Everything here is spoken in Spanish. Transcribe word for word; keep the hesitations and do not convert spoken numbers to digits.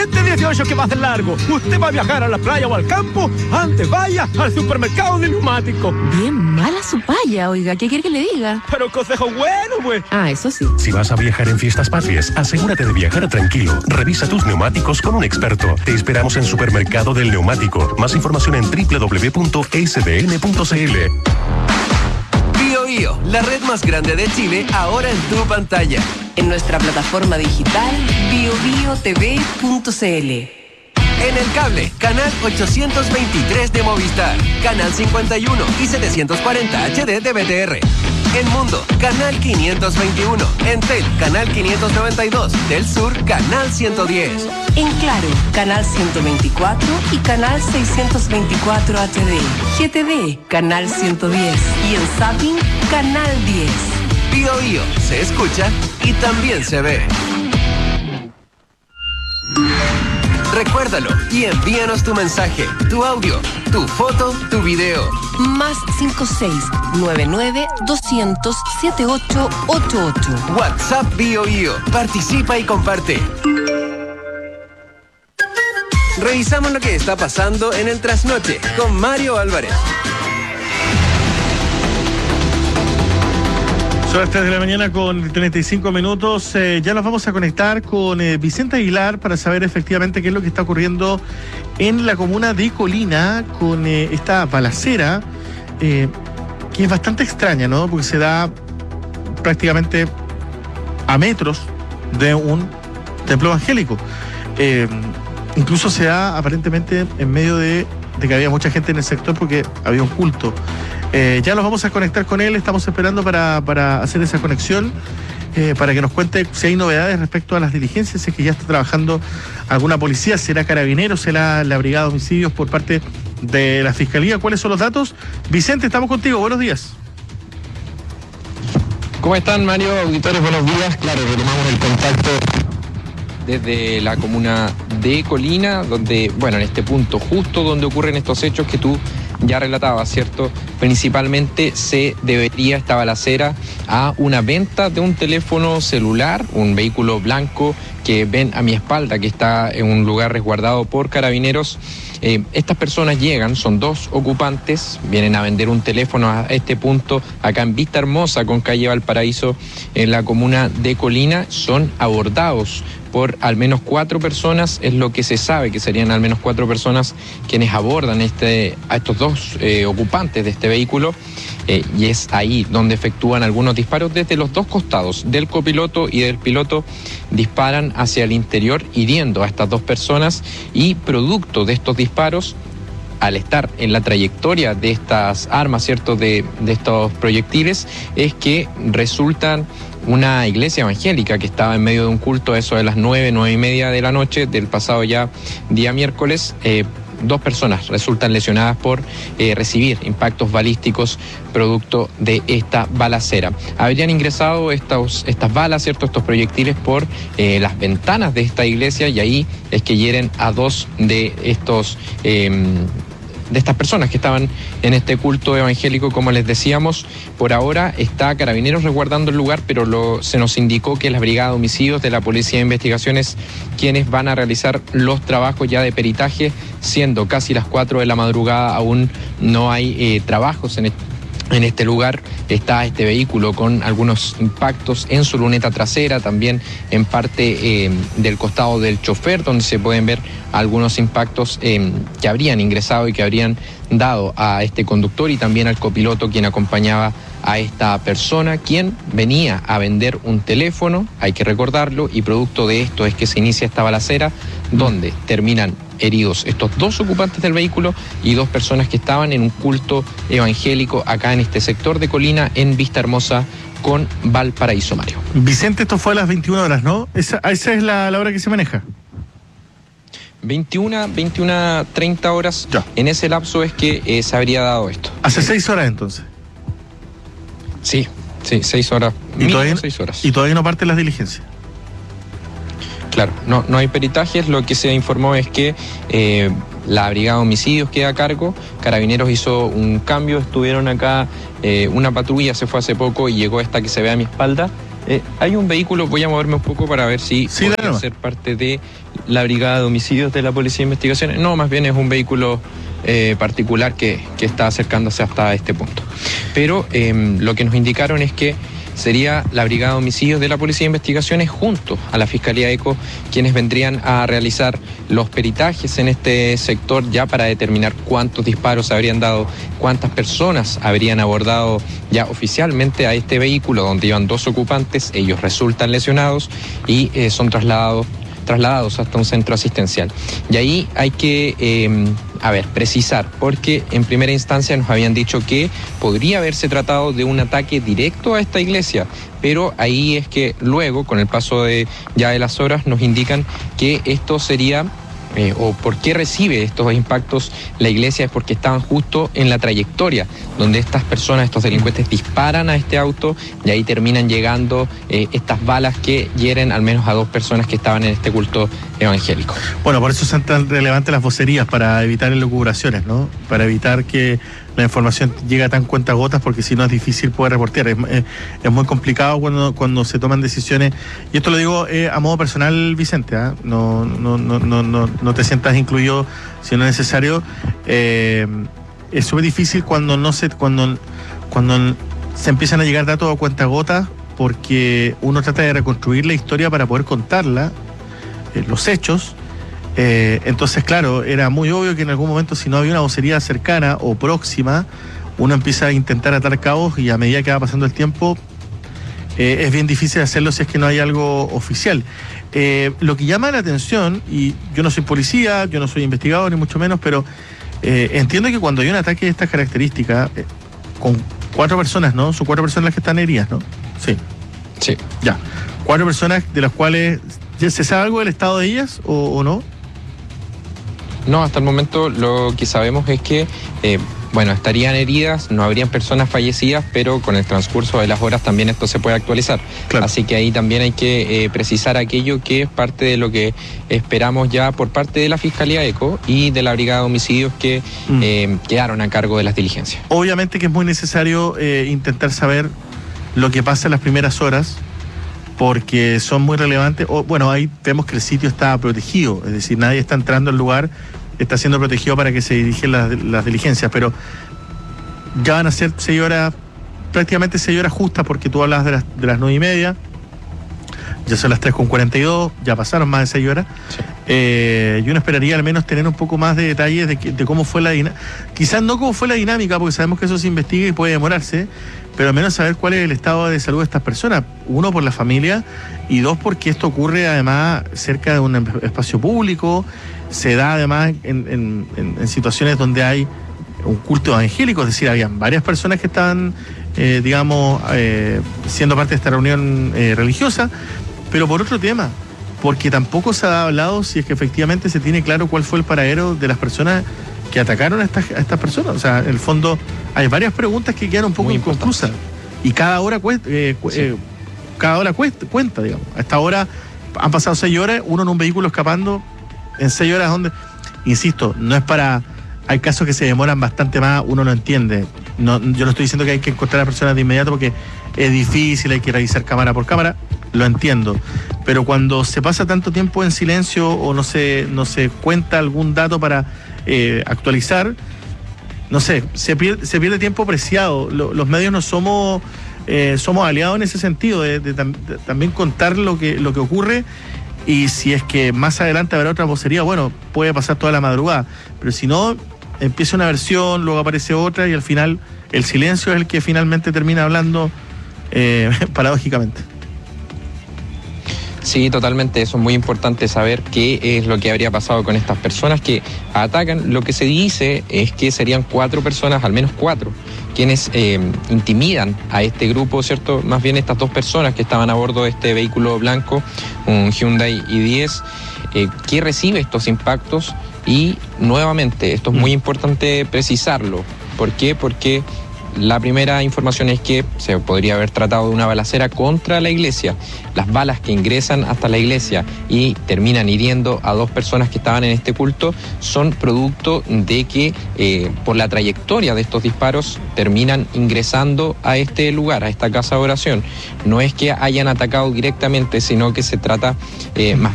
Este dieciocho que va a ser largo, usted va a viajar a la playa o al campo, antes vaya al supermercado de neumáticos. Bien mala su paya, oiga, ¿qué quiere que le diga? Pero consejo bueno, pues. Ah, eso sí. Si vas a viajar en fiestas patrias, asegúrate de viajar tranquilo. Revisa tus neumáticos con un experto. Te esperamos en Supermercado del Neumático. Más información en doble u doble u doble u punto s d n punto c l. Bio Bio, la red más grande de Chile, ahora en tu pantalla. En nuestra plataforma digital bio bio t v punto c l. En el cable, canal ochocientos veintitrés de Movistar, canal cincuenta y uno y setecientos cuarenta H D de B T R. En Mundo, canal quinientos veintiuno. En Tel, canal quinientos noventa y dos. Del Sur, canal ciento diez. En Claro, canal ciento veinticuatro y canal seiscientos veinticuatro H D. G T D, canal ciento diez. Y en Zapping, canal diez. Bio Bio, se escucha y también se ve. Recuérdalo y envíanos tu mensaje, tu audio, tu foto, tu video. Más cinco seis nueve nueve dos cero cero siete ocho ocho ocho. WhatsApp Bio Bio. Participa y comparte. Revisamos lo que está pasando en el trasnoche con Mario Álvarez. Son las tres de la mañana con treinta y cinco minutos. Eh, ya nos vamos a conectar con eh, Vicente Aguilar para saber efectivamente qué es lo que está ocurriendo en la comuna de Colina con eh, esta balacera, eh, que es bastante extraña, ¿no? Porque se da prácticamente a metros de un templo evangélico. Eh, incluso se da aparentemente en medio de, de que había mucha gente en el sector porque había un culto. Eh, ya nos vamos a conectar con él, estamos esperando para, para hacer esa conexión, eh, para que nos cuente si hay novedades respecto a las diligencias, si es que ya está trabajando alguna policía, será Carabineros, será la Brigada de Homicidios por parte de la Fiscalía. ¿Cuáles son los datos? Vicente, estamos contigo, buenos días. ¿Cómo están, Mario? Auditores, buenos días. Claro, retomamos el contacto desde la comuna de Colina, donde, bueno, en este punto, justo donde ocurren estos hechos que tú ya relatabas, ¿cierto? Principalmente se debería esta balacera a una venta de un teléfono celular, un vehículo blanco que ven a mi espalda, que está en un lugar resguardado por Carabineros. Eh, estas personas llegan, son dos ocupantes, vienen a vender un teléfono a este punto, acá en Vista Hermosa, con calle Valparaíso, en la comuna de Colina. Son abordados por al menos cuatro personas, es lo que se sabe, que serían al menos cuatro personas quienes abordan este, a estos dos eh, ocupantes de este vehículo, eh, y es ahí donde efectúan algunos disparos desde los dos costados, del copiloto y del piloto, disparan hacia el interior hiriendo a estas dos personas, y producto de estos disparos, al estar en la trayectoria de estas armas, ¿cierto?, de, de estos proyectiles, es que resultan una iglesia evangélica que estaba en medio de un culto a eso de las nueve, nueve y media de la noche del pasado ya día miércoles. Eh, dos personas resultan lesionadas por eh, recibir impactos balísticos producto de esta balacera. Habrían ingresado estos, estas balas, ¿cierto?, estos proyectiles por eh, las ventanas de esta iglesia, y ahí es que hieren a dos de estos eh, de estas personas que estaban en este culto evangélico. Como les decíamos, por ahora está Carabineros resguardando el lugar, pero lo, se nos indicó que la Brigada de Homicidios de la Policía de Investigaciones quienes van a realizar los trabajos ya de peritaje, siendo casi las cuatro de la madrugada, aún no hay eh, trabajos en este En este lugar. Está este vehículo con algunos impactos en su luneta trasera, también en parte eh, del costado del chofer, donde se pueden ver algunos impactos eh, que habrían ingresado y que habrían dado a este conductor y también al copiloto quien acompañaba a esta persona, quien venía a vender un teléfono, hay que recordarlo, y producto de esto es que se inicia esta balacera, donde terminan heridos estos dos ocupantes del vehículo y dos personas que estaban en un culto evangélico acá en este sector de Colina, en Vista Hermosa con Valparaíso, Mario. Vicente, esto fue a las veintiuna horas, ¿no? Esa, esa es la, la hora que se maneja. veintiuna, veintiuna, treinta horas, ya. En ese lapso es que eh, se habría dado esto. Hace seis horas entonces. Sí, sí, seis horas. ¿Y todavía, seis horas. ¿Y todavía no parten las diligencias? Claro, no, no hay peritajes. Lo que se informó es que eh, la Brigada de Homicidios queda a cargo. Carabineros hizo un cambio, estuvieron acá, eh, una patrulla se fue hace poco y llegó esta que se ve a mi espalda. Eh, hay un vehículo, voy a moverme un poco para ver si sí, podría no. ser parte de la brigada de homicidios de la Policía de Investigaciones. No, más bien es un vehículo eh, particular que, que está acercándose hasta este punto. Pero eh, lo que nos indicaron es que sería la brigada de homicidios de la Policía de Investigaciones junto a la Fiscalía ECO quienes vendrían a realizar los peritajes en este sector ya para determinar cuántos disparos se habrían dado, cuántas personas habrían abordado ya oficialmente a este vehículo donde iban dos ocupantes, ellos resultan lesionados y eh, son trasladados trasladados hasta un centro asistencial. Y ahí hay que, eh, a ver, precisar, porque en primera instancia nos habían dicho que podría haberse tratado de un ataque directo a esta iglesia, pero ahí es que luego, con el paso de ya de las horas, nos indican que esto sería... Eh, o por qué recibe estos impactos la iglesia es porque estaban justo en la trayectoria donde estas personas, estos delincuentes disparan a este auto y ahí terminan llegando eh, estas balas que hieren al menos a dos personas que estaban en este culto evangélico. Bueno, por eso son tan relevantes las vocerías, para evitar elucubraciones, ¿no? Para evitar que la información llegue a tan cuentagotas, porque si no es difícil poder reportear. Es, es, es muy complicado cuando, cuando se toman decisiones, y esto lo digo eh, a modo personal, Vicente, ¿eh? no, no, no, no, no, no te sientas incluido si no es necesario. Eh, es súper difícil cuando no se, cuando, cuando se empiezan a llegar datos a cuentagotas, porque uno trata de reconstruir la historia para poder contarla, eh, los hechos. Eh, entonces, claro, era muy obvio que en algún momento, si no había una vocería cercana o próxima, uno empieza a intentar atar cabos, y a medida que va pasando el tiempo eh, es bien difícil hacerlo si es que no hay algo oficial. Eh, lo que llama la atención, y yo no soy policía, yo no soy investigador ni mucho menos, pero eh, entiendo que cuando hay un ataque de estas características, eh, con cuatro personas, ¿no? Son cuatro personas las que están heridas, ¿no? Sí. Sí. Ya. Cuatro personas de las cuales, ¿ya se sabe algo del estado de ellas o, o no? No, hasta el momento lo que sabemos es que, eh, bueno, estarían heridas, no habrían personas fallecidas, pero con el transcurso de las horas también esto se puede actualizar. Claro. Así que ahí también hay que eh, precisar aquello que es parte de lo que esperamos ya por parte de la Fiscalía ECO y de la Brigada de Homicidios que mm. eh, quedaron a cargo de las diligencias. Obviamente que es muy necesario eh, intentar saber lo que pasa en las primeras horas, porque son muy relevantes. O, bueno, ahí vemos que el sitio está protegido, es decir, nadie está entrando al lugar, está siendo protegido para que se dirigen las, las diligencias, pero ya van a ser seis horas, prácticamente seis horas justas, porque tú hablas de las, de las nueve y media, ya son las tres con cuarenta y dos, ya pasaron más de seis horas. Sí. Eh, yo no esperaría al menos tener un poco más de detalles de, que, de cómo fue la dinámica, quizás no cómo fue la dinámica, porque sabemos que eso se investiga y puede demorarse, pero al menos saber cuál es el estado de salud de estas personas. Uno, por la familia, y dos, porque esto ocurre además cerca de un espacio público, se da además en, en, en, en situaciones donde hay un culto evangélico, es decir, habían varias personas que estaban, eh, digamos, eh, siendo parte de esta reunión eh, religiosa, pero por otro tema, porque tampoco se ha hablado si es que efectivamente se tiene claro cuál fue el paradero de las personas que atacaron a estas, a estas personas. O sea, en el fondo hay varias preguntas que quedan un poco muy inconclusas, y cada hora cuesta, eh, sí. eh, cada hora cuesta, cuenta, digamos. A esta hora han pasado seis horas, uno en un vehículo escapando, en seis horas donde, insisto, no es para, hay casos que se demoran bastante más, uno lo entiende. No, yo no estoy diciendo que hay que encontrar a personas de inmediato, porque es difícil, hay que revisar cámara por cámara, lo entiendo. Pero cuando se pasa tanto tiempo en silencio o no se, no se cuenta algún dato para eh, actualizar, no sé, se pierde, se pierde tiempo preciado. Lo, los medios no somos, eh, somos aliados en ese sentido, de, de, de, de también contar lo que, lo que ocurre. Y si es que más adelante habrá otra vocería, bueno, puede pasar toda la madrugada. Pero si no, empieza una versión, luego aparece otra, y al final el silencio es el que finalmente termina hablando, eh, paradójicamente. Sí, totalmente. Eso es muy importante, saber qué es lo que habría pasado con estas personas que atacan. Lo que se dice es que serían cuatro personas, al menos cuatro, quienes eh, intimidan a este grupo, ¿cierto? Más bien estas dos personas que estaban a bordo de este vehículo blanco, un Hyundai i diez, eh, que recibe estos impactos. Y nuevamente, esto es muy importante precisarlo. ¿Por qué? Porque La primera información es que se podría haber tratado de una balacera contra la iglesia. Las balas que ingresan hasta la iglesia y terminan hiriendo a dos personas que estaban en este culto son producto de que eh, por la trayectoria de estos disparos terminan ingresando a este lugar, a esta casa de oración. No es que hayan atacado directamente, sino que se trata eh, más